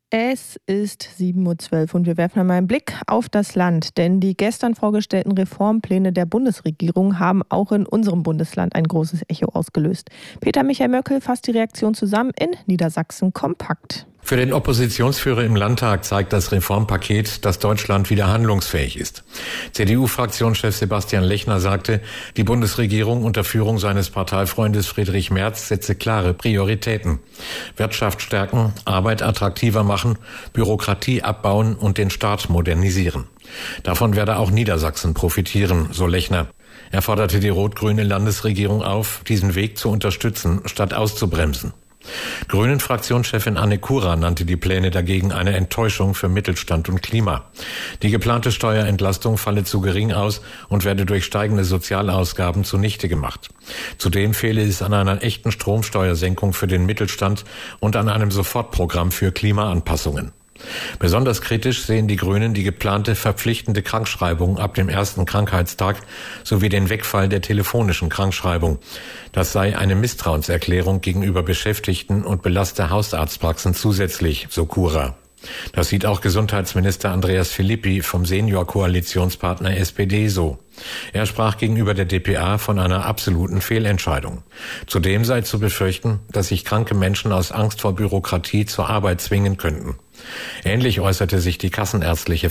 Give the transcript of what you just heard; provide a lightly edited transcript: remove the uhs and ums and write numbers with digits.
Es ist 7:12 Uhr und wir werfen einmal einen Blick auf das Land, denn die gestern vorgestellten Reformpläne der Bundesregierung haben auch in unserem Bundesland ein großes Echo ausgelöst. Peter Michael Möckel fasst die Reaktion zusammen in Niedersachsen kompakt. Für den Oppositionsführer im Landtag zeigt das Reformpaket, dass Deutschland wieder handlungsfähig ist. CDU-Fraktionschef Sebastian Lechner sagte, die Bundesregierung unter Führung seines Parteifreundes Friedrich Merz setze klare Prioritäten. Wirtschaft stärken, Arbeit attraktiver machen, Bürokratie abbauen und den Staat modernisieren. Davon werde auch Niedersachsen profitieren, so Lechner. Er forderte die rot-grüne Landesregierung auf, diesen Weg zu unterstützen, statt auszubremsen. Grünen-Fraktionschefin Anne Kura nannte die Pläne dagegen eine Enttäuschung für Mittelstand und Klima. Die geplante Steuerentlastung falle zu gering aus und werde durch steigende Sozialausgaben zunichte gemacht. Zudem fehle es an einer echten Stromsteuersenkung für den Mittelstand und an einem Sofortprogramm für Klimaanpassungen. Besonders kritisch sehen die Grünen die geplante verpflichtende Krankschreibung ab dem ersten Krankheitstag sowie den Wegfall der telefonischen Krankschreibung. Das sei eine Misstrauenserklärung gegenüber Beschäftigten und belaste Hausarztpraxen zusätzlich, so Kura. Das sieht auch Gesundheitsminister Andreas Philippi vom Senior-Koalitionspartner SPD so. Er sprach gegenüber der dpa von einer absoluten Fehlentscheidung. Zudem sei zu befürchten, dass sich kranke Menschen aus Angst vor Bürokratie zur Arbeit zwingen könnten. Ähnlich äußerte sich die Kassenärztliche